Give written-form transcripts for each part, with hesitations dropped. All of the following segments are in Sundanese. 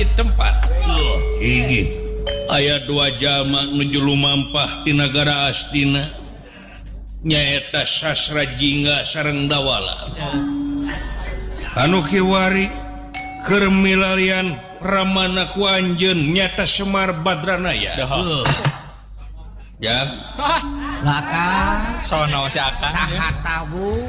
tempat aya 2 jama ngejulu mampah di negara Astina nyaeta sastra jingga sareng dawala anu kiwari keur milarian ramana ku anjeun nyata Semar Badranaya ya Akang sono si Akang saha tabu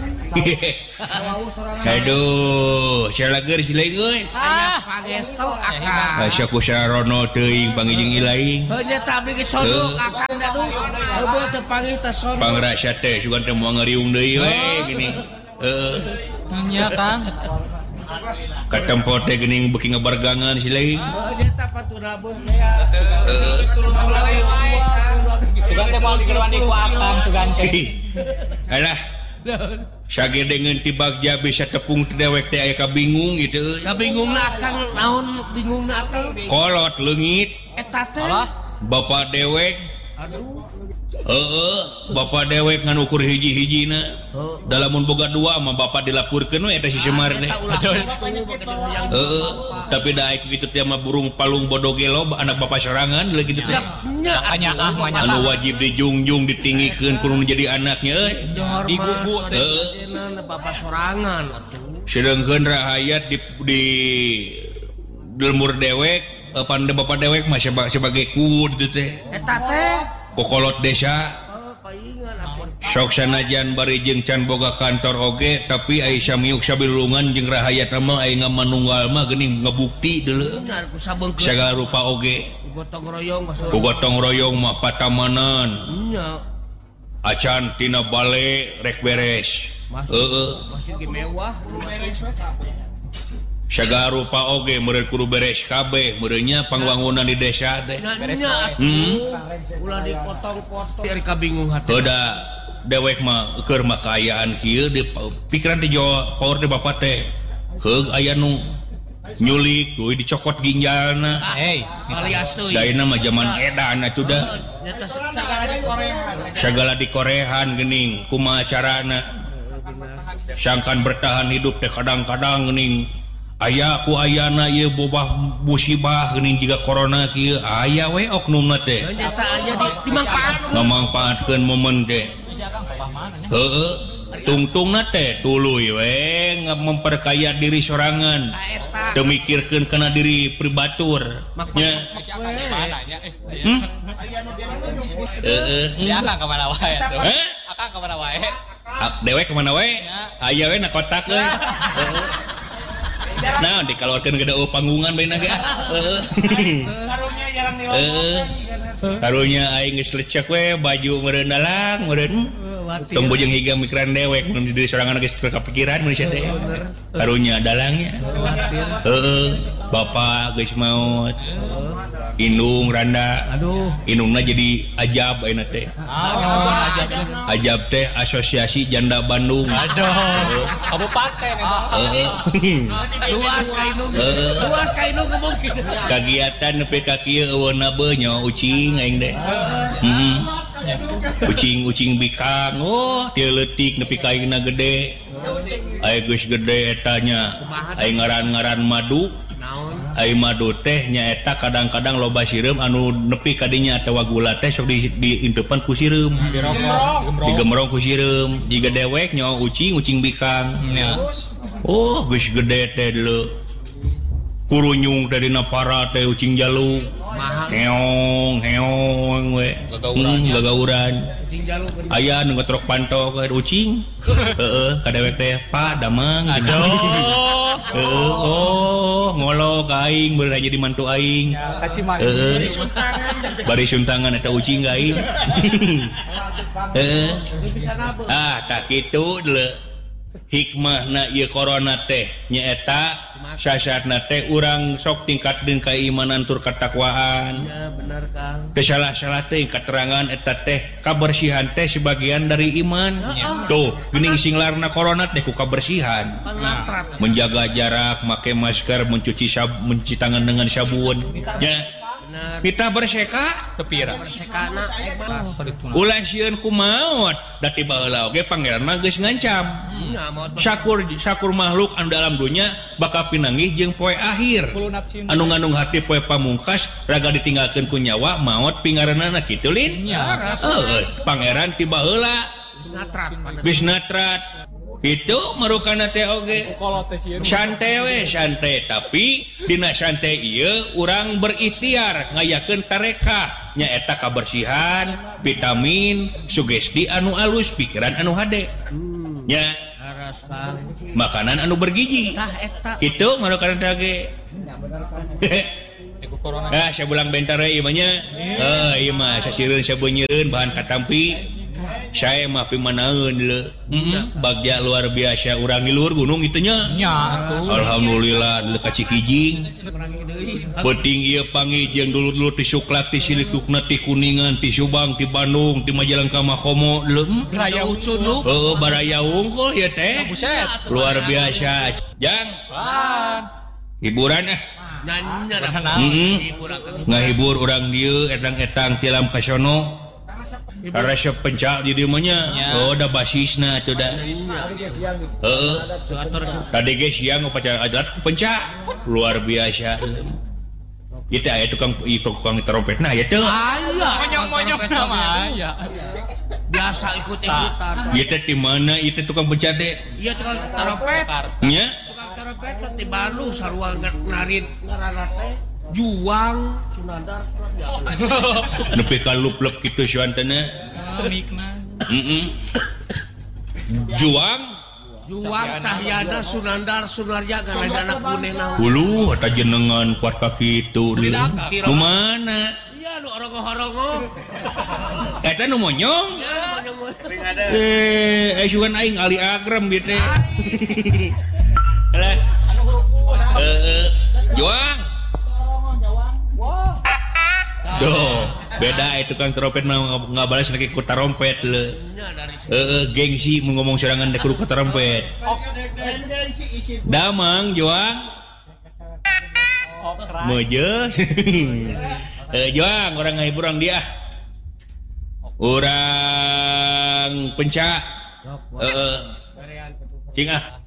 aduh saya lager si lain euy aya pagesto Akang asa ku sarono teuing pangijing ilaing heunya tapi ge sono Akang aduh heubeul teu panggih teh sono pangrasa teh sugan teh moal ngariung deui we gini heeh nya Kang katempo teh geuning beuki ngabargangan si lain heunya teh paturabeun ya sugan teh moal digeruan ku Akang sugan teh alah sagede ngeun ti bagja bisa tepung teh dewek teh aya kabingung gitu kabingungna Akang naon bingungna Akang kolot leungit eta teh bapak dewek aduh bapak dewek ngan ukur hiji-hijina dalam mun boga 2 mah bapak dilapurkeun we eta si Semar teh tapi da aya kitu teh mah burung palung bodo gelo anak bapak sorangan leuh kitu teh makanya anu wajib dijungjung ditinggikeun kudu jadi anaknya euy digugu teh bapak sorangan atuh sedengkeun rahayat di lembur dewek pande bapak dewek mah sebagai kuud gitu teh eta teh kokolot desa sok sanajan bari jeung can boga kantor oge tapi aya samiuk sabilulungan jeung rahayat mah aya ngamanunggal mah geuning ngebukti deuleu sagala rupa oge gotong royong mah patamanan acan tina bale rek beres masih mewah sagala rupa oge meureun kudu beres kabeh meureunya pangwangunan di desa teh ulah dipotong-potong dari kabingung hati heuda dewek mah keur makayaan kieu di pikiran teh Jawa power teh bapak teh heug aya nu nyulik tuh dicokot ginjalna alias teuing daina mah zaman edan atuh da sagala di korehan geuning kumaha carana sangkan bertahan hidup teh kadang-kadang geuning aya ku ayana ieu bobah musibah geuning jiga corona kieu aya we oknumna teh nyata aja dimangpaatkeun ngamangpaatkeun momen teh heeh tungtungna teh tuluy we memperkaya diri sorangan teu mikirkeun kana diri pribatur nya Akang ka mana wae tuh Akang ka mana wae dewek ka mana wae aya we na kotak euy nah dikeluarkan ke daun panggungan baina ge karunya jarang dilakukan karunya aing geus lecek we baju meureun dalang meureun tong bojong higa mikiran dewek mun di sorangan geus kepikiran mun sia teh karunya dalangnya bapak geus maot indung randa indungna jadi ajab ayeuna teh ajab teh asosiasi janda Bandung kabupaten luas ka indung mungkin kagiatan nepi ka kieu eueuna beul nyawa ucing aing teh ucing bikang dia leutik nepi ka aingna gede aya geus gede eta nya aya ngaran-ngaran madu aya madu teh nyaeta kadang-kadang loba sireum anu nepi ka dinya atawa gula teh sok diintepan ku sireum digemrong ku sireum jiga dewek nyawa ucing bikang geus gede teh deuleu kurunyung teh dina para teh ucing jalu heong we gagauran aya nu ngetrok pantok ke ucing ka dewek teh pak damang ngolo ka aing beurang jadi mantu aing bari suntangan eta ucing ka aing tak kitu deuleu hikmahna ieu corona teh nyaeta sasatna teh urang sok tingkatkeun keimanan tur katakwaan ya bener Kang teh salah-salah teh katerangan eta teh kabersihan teh sebagian dari iman tuh geuning singlarna corona teh ku kabersihan menjaga jarak make masker mencuci tangan dengan sabun ya kita berseka Tepira. Sekana ulah sieun kumaot da tiba heula oge pangeran mah geus ngancam syakur makhluk anu dalam dunya bakal pinanggih jeung poe akhir anu ngandung hati poe pamungkas raga ditinggalkeun ku nyawa maot pingareunana kitu lin pangeran tiba heula geus natrat itu merukana teh oge santai tapi dina santai ieu urang berikhtiar ngayakeun tareka nyaeta kabersihan vitamin sugesti anu alus pikiran anu hade nya makanan anu bergizi kitu merukana teh oge nah sabulang bentar ieu mah nya ieu mah sasireun sabeunyeun bahan katampi saya mah pimanaeun le bagja luar biasa urang di luar gunung itu nya alhamdulillah le ka Cikijing penting ieu pangijeng dulur-dulur ti Suklak ti Silikukna ti Kuningan ti Subang ti Bandung ti Majalengka Makomo le Raya Ucun baraya unggul ya teh luar biasa jang hiburan ngahibur urang dieu etang-etang tilam kasono resep pencak di dieunya da basisna atuh da tadi ge siang upacara adat pencak luar biasa ieu teh aya tukang trompetna aya teh monyong-monyong nama aya biasa ikut-ikutan ieu teh di mana ieu teh tukang pencak teh iya tukang trompet nya tukang trompet di Bandung sarua ngarin ngaranna teh Juang Sunandar nepi ka lup-lup kitu suantana Juang Cahyana Sunandar Sunarja kana anak bunena hulu eta jenengan kuat ka kitu kumana iya nu orongo-orongo eta nu monyong sugan aing ali agram gitu alah Juang doh beda itu tukang trompet mah ngabalas lagi ku trompet le gengsi mau ngomong serangan dek kudu ku trompet damang Juang meuje Juang orang ngahibur orang dia orang pencak cing